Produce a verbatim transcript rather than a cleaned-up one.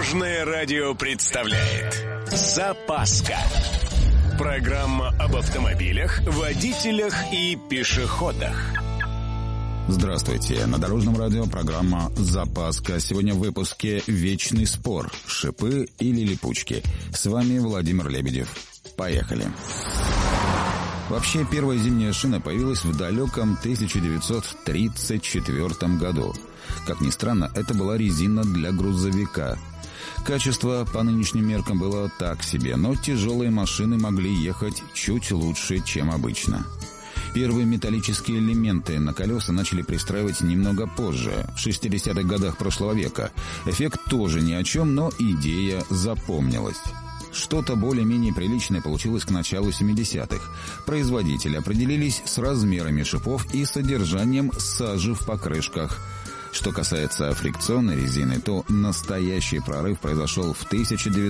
Дорожное радио представляет «Запаска». Программа об автомобилях, водителях и пешеходах. Здравствуйте. На Дорожном радио программа «Запаска». Сегодня в выпуске «Вечный спор. Шипы или липучки». С вами Владимир Лебедев. Поехали. Вообще, первая зимняя шина появилась в далеком тысяча девятьсот тридцать четвёртом году. Как ни странно, это была резина для грузовика. Качество по нынешним меркам было так себе, но тяжелые машины могли ехать чуть лучше, чем обычно. Первые металлические элементы на колеса начали пристраивать немного позже, в шестидесятых годах прошлого века. Эффект тоже ни о чем, но идея запомнилась. Что-то более-менее приличное получилось к началу семидесятых. Производители определились с размерами шипов и содержанием сажи в покрышках. Что касается фрикционной резины, то настоящий прорыв произошел в тысяча девятьсот